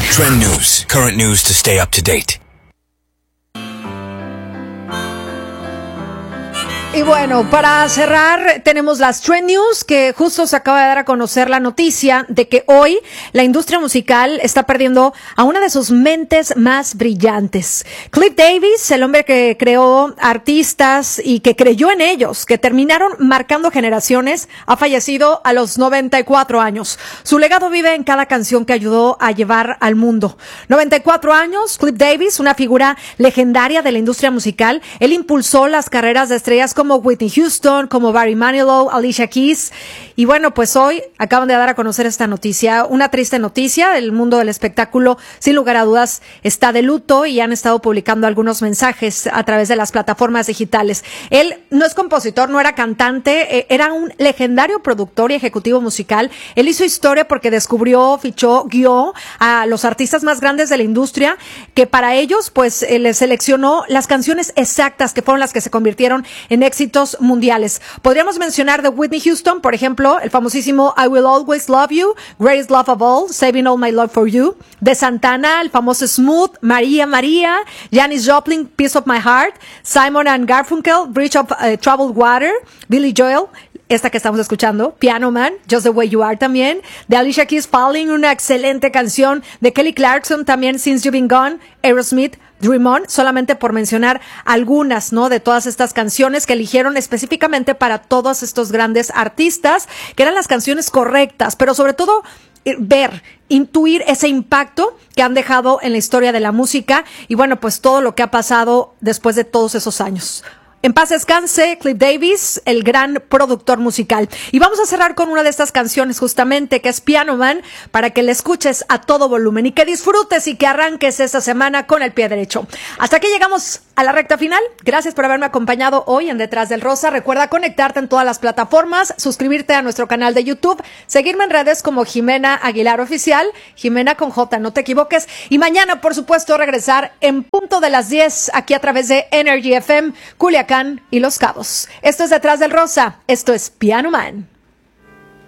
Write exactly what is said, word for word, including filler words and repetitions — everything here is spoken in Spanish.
Trend News, current news to stay up to date. Y bueno, para cerrar, tenemos las Trend News, que justo se acaba de dar a conocer la noticia de que hoy la industria musical está perdiendo a una de sus mentes más brillantes. Cliff Davis, el hombre que creó artistas y que creyó en ellos, que terminaron marcando generaciones, ha fallecido a los noventa y cuatro años. Su legado vive en cada canción que ayudó a llevar al mundo. noventa y cuatro años, Cliff Davis, una figura legendaria de la industria musical. Él impulsó las carreras de estrellas como Whitney Houston, como Barry Manilow, Alicia Keys. Y bueno, pues hoy acaban de dar a conocer esta noticia, una triste noticia. El mundo del espectáculo, sin lugar a dudas, está de luto y han estado publicando algunos mensajes a través de las plataformas digitales. Él no es compositor, no era cantante, eh, era un legendario productor y ejecutivo musical. Él hizo historia porque descubrió, fichó, guió a los artistas más grandes de la industria, que para ellos, pues, eh, les seleccionó las canciones exactas que fueron las que se convirtieron en éxitos mundiales. Podríamos mencionar de Whitney Houston, por ejemplo, el famosísimo I Will Always Love You, Greatest Love of All, Saving All My Love for You. De Santana, el famoso Smooth, María María, Janis Joplin, Piece of My Heart, Simon and Garfunkel, Bridge of uh, Troubled Water, Billy Joel, esta que estamos escuchando, Piano Man, Just the Way You Are también, de Alicia Keys, Falling, una excelente canción, de Kelly Clarkson también, Since You've Been Gone, Aerosmith, Dream On, solamente por mencionar algunas, ¿no?, de todas estas canciones que eligieron específicamente para todos estos grandes artistas, que eran las canciones correctas, pero sobre todo ver, intuir ese impacto que han dejado en la historia de la música y bueno, pues todo lo que ha pasado después de todos esos años. En paz descanse, Cliff Davis, el gran productor musical. Y vamos a cerrar con una de estas canciones justamente, que es Piano Man, para que la escuches a todo volumen y que disfrutes y que arranques esta semana con el pie derecho. Hasta aquí llegamos a la recta final. Gracias por haberme acompañado hoy en Detrás del Rosa. Recuerda conectarte en todas las plataformas, suscribirte a nuestro canal de YouTube, seguirme en redes como Jimena Aguilar Oficial, Jimena con J, no te equivoques. Y mañana, por supuesto, regresar en punto de las diez aquí a través de Energy F M, Culiacán y Los Cabos. Esto es Detrás del Rosa, esto es Piano Man.